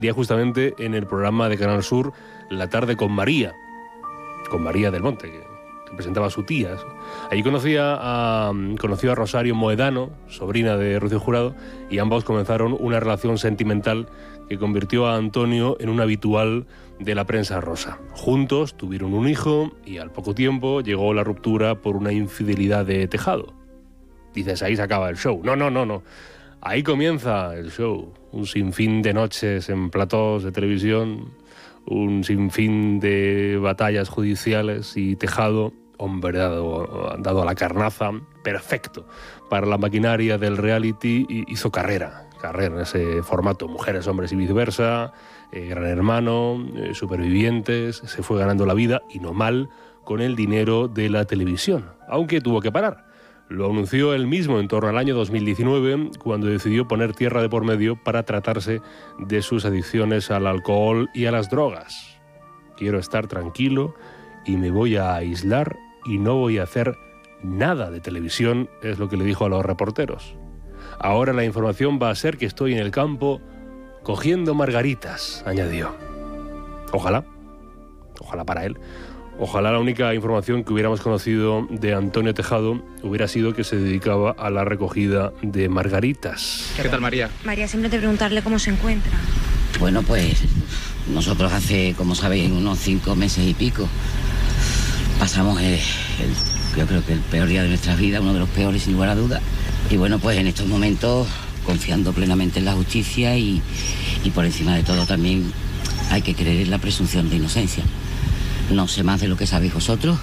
Día justamente en el programa de Canal Sur La Tarde con María del Monte, que presentaba a su tía. Allí conoció a Rosario Moedano, sobrina de Rocío Jurado, y ambos comenzaron una relación sentimental que convirtió a Antonio en un habitual de la prensa rosa. Juntos tuvieron un hijo y al poco tiempo llegó la ruptura por una infidelidad de Tejado. Dices, ahí se acaba el show. No. Ahí comienza el show. Un sinfín de noches en platós de televisión, un sinfín de batallas judiciales y Tejado, hombre dado a la carnaza, perfecto para la maquinaria del reality, hizo carrera en ese formato, Mujeres, Hombres y Viceversa, Gran Hermano, Supervivientes, se fue ganando la vida, y no mal, con el dinero de la televisión, aunque tuvo que parar. Lo anunció él mismo en torno al año 2019, cuando decidió poner tierra de por medio para tratarse de sus adicciones al alcohol y a las drogas. Quiero estar tranquilo y me voy a aislar y no voy a hacer nada de televisión, es lo que le dijo a los reporteros. Ahora la información va a ser que estoy en el campo cogiendo margaritas, añadió. Ojalá para él. Ojalá la única información que hubiéramos conocido de Antonio Tejado hubiera sido que se dedicaba a la recogida de margaritas. ¿Qué tal, María? María, simplemente preguntarle cómo se encuentra. Bueno, pues nosotros hace, como sabéis, unos 5 meses y pico pasamos yo creo que el peor día de nuestras vidas, uno de los peores sin lugar a dudas. Y bueno, pues en estos momentos, confiando plenamente en la justicia y por encima de todo también hay que creer en la presunción de inocencia. No sé más de lo que sabéis vosotros.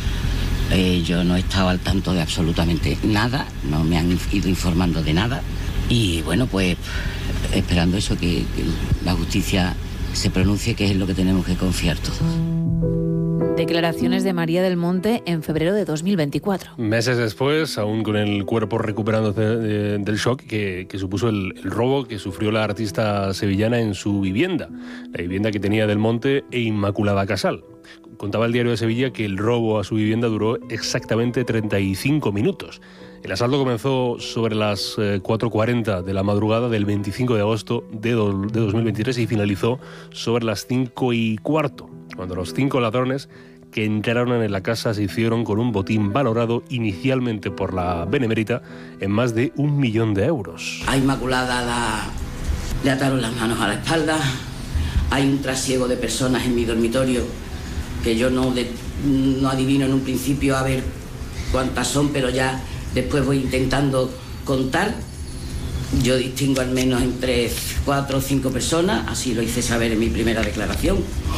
Yo no he estado al tanto de absolutamente nada, no me han ido informando de nada. Y bueno, pues esperando eso, que la justicia se pronuncie, que es lo que tenemos que confiar todos. Declaraciones de María del Monte en febrero de 2024. Meses después, aún con el cuerpo recuperándose del shock que supuso el robo que sufrió la artista sevillana en su vivienda, la vivienda que tenía Del Monte e Inmaculada Casal. Contaba el Diario de Sevilla que el robo a su vivienda duró exactamente 35 minutos. El asalto comenzó sobre las 4:40 de la madrugada del 25 de agosto de 2023 y finalizó sobre las 5:15, cuando los 5 ladrones que entraron en la casa se hicieron con un botín valorado inicialmente por la Benemérita en más de 1 millón de euros. A Inmaculada le ataron las manos a la espalda. Hay un trasiego de personas en mi dormitorio que yo no adivino en un principio a ver cuántas son, pero ya después voy intentando contar. Yo distingo al menos entre 4 o 5 personas, así lo hice saber en mi primera declaración.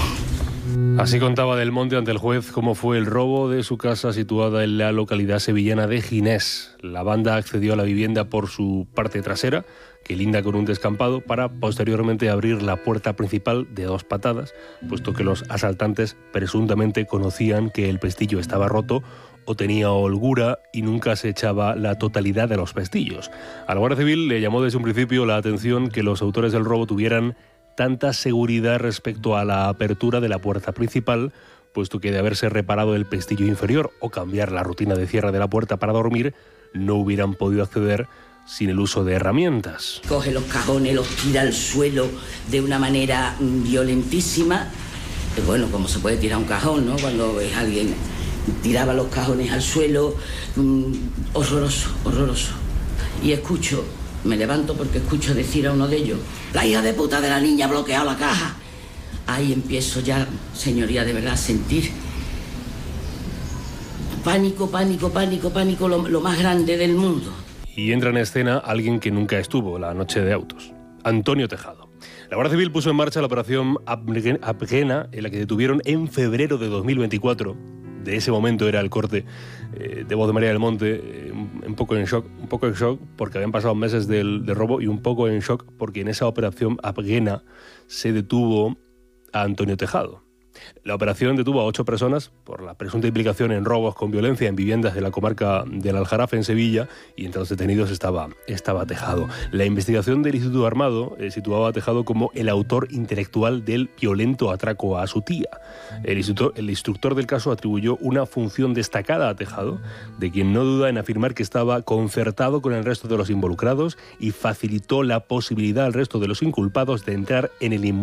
Así contaba Del Monte ante el juez cómo fue el robo de su casa situada en la localidad sevillana de Ginés. La banda accedió a la vivienda por su parte trasera, que linda con un descampado, para posteriormente abrir la puerta principal de 2 patadas, puesto que los asaltantes presuntamente conocían que el pestillo estaba roto o tenía holgura y nunca se echaba la totalidad de los pestillos. A la Guardia Civil le llamó desde un principio la atención que los autores del robo tuvieran tanta seguridad respecto a la apertura de la puerta principal, puesto que de haberse reparado el pestillo inferior o cambiar la rutina de cierre de la puerta para dormir, no hubieran podido acceder sin el uso de herramientas. Coge los cajones, los tira al suelo de una manera violentísima. Bueno, como se puede tirar un cajón, ¿no? Cuando ves a alguien, tiraba los cajones al suelo, horroroso. Y me levanto porque escucho decir a uno de ellos: la hija de puta de la niña ha bloqueado la caja. Ahí empiezo ya, señoría, de verdad, a sentir pánico, lo más grande del mundo. Y entra en escena alguien que nunca estuvo la noche de autos: Antonio Tejado. La Guardia Civil puso en marcha la operación Abgena, en la que detuvieron en febrero de 2024. De ese momento era el corte de voz de María del Monte, un poco en shock porque habían pasado meses del robo, y un poco en shock porque en esa operación Abgena se detuvo a Antonio Tejado. La operación detuvo a 8 personas por la presunta implicación en robos con violencia en viviendas de la comarca del Aljarafe, en Sevilla, y entre los detenidos estaba Tejado. La investigación del Instituto Armado situaba a Tejado como el autor intelectual del violento atraco a su tía. El instructor del caso atribuyó una función destacada a Tejado, de quien no duda en afirmar que estaba concertado con el resto de los involucrados y facilitó la posibilidad al resto de los inculpados de entrar en el